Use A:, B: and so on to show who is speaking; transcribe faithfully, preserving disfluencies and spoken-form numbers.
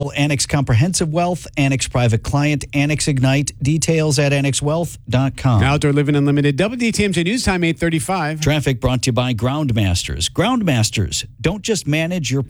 A: Call Annex Comprehensive Wealth, Annex Private Client, Annex Ignite. Details at annex wealth dot com.
B: Outdoor Living Unlimited. W D T M J News Time, eight thirty-five.
A: Traffic brought to you by Groundmasters. Groundmasters, don't just manage your